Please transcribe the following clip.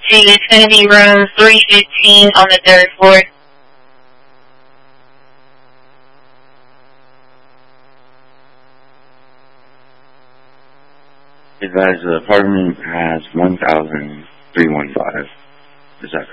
It's going to be room 315 on the 3rd floor. Advise the apartment has 1,315. Is that